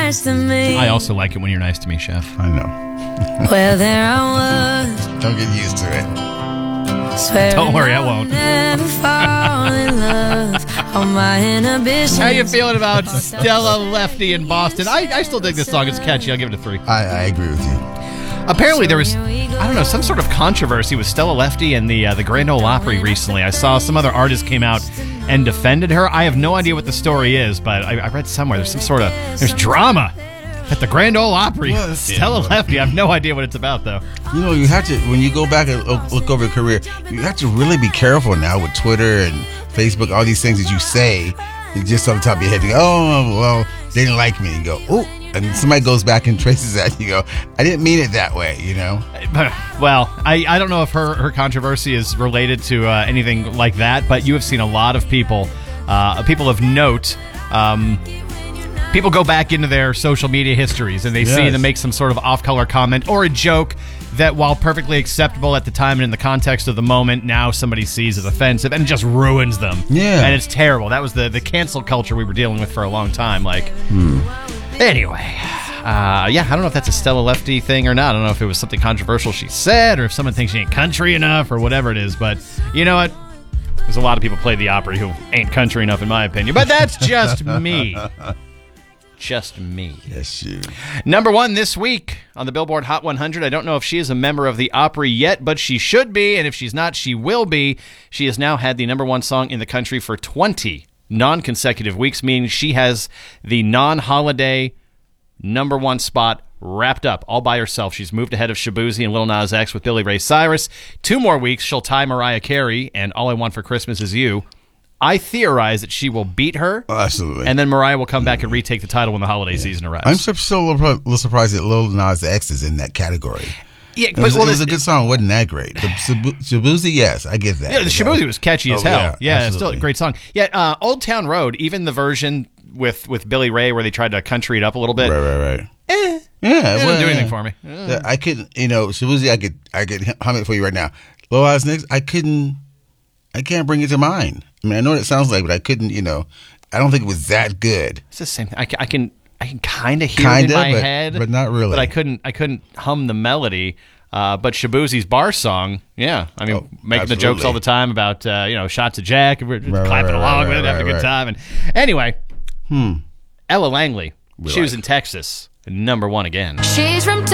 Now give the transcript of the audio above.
nice to me. I also like it when you're nice to me, Chef. I know. Well, there I was. Don't get used to it. Don't worry, I won't. Never fall in love. All my inhibitions. How you feeling about Stella Lefty in Boston? I still dig this song. It's catchy. I'll give it a 3. I agree with you. Apparently there was, I don't know, some sort of controversy with Stella Lefty and the Grand Ole Opry recently. I saw some other artist came out and defended her. I have no idea what the story is, but I read somewhere there's some sort of, there's drama at the Grand Ole Opry. Well, Stella Lefty, I have no idea what it's about, though. You know, you have to, when you go back and look over your career, you have to really be careful now with Twitter and Facebook, all these things that you say, just on the top of your head. You go, oh, well, they didn't like me. You go, oh, and somebody goes back and traces that. You go, I didn't mean it that way, you know? Well, I don't know if her controversy is related to anything like that, but you have seen a lot of people of note. People go back into their social media histories and they see them make some sort of off-color comment or a joke that, while perfectly acceptable at the time and in the context of the moment, now somebody sees as offensive and it just ruins them. Yeah. And it's terrible. That was the cancel culture we were dealing with for a long time. Like, anyway, I don't know if that's a Stella Lefty thing or not. I don't know if it was something controversial she said or if someone thinks she ain't country enough or whatever it is. But you know what? There's a lot of people play the Opry who ain't country enough, in my opinion. But that's just me. Just me. Yes, you. Number 1 this week on the Billboard Hot 100. I don't know if she is a member of the Opry yet, but she should be. And if she's not, she will be. She has now had the number 1 song in the country for 20 non-consecutive weeks, meaning she has the non-holiday number 1 spot wrapped up all by herself. She's moved ahead of Shaboozey and Lil Nas X with Billy Ray Cyrus. 2 more weeks, she'll tie Mariah Carey and All I Want for Christmas Is You. I theorize that she will beat her. Oh, absolutely. And then Mariah will come back and retake the title when the holiday season arrives. I'm still a little surprised that Lil Nas X is in that category. Yeah, it was a good song. It wasn't that great. The Shaboozey, yes, I get that. Yeah, the Shaboozey was catchy as hell. Yeah, it's still a great song. Yeah, Old Town Road, even the version with Billy Ray where they tried to country it up a little bit. Right. Yeah, it didn't do anything for me. I couldn't, Shaboozey, I could hum it for you right now. Lil Nas X, I can't bring it to mind. I mean, I know what it sounds like, but I couldn't, I don't think it was that good. It's the same thing. I can kind of hear it in my head, but not really. But I couldn't hum the melody. But Shaboozey's bar song, yeah. I mean, making the jokes all the time about, shots of Jack, and we're clapping along with it, having a good time. And anyway, Ella Langley, she was in Texas, number 1 again. She's from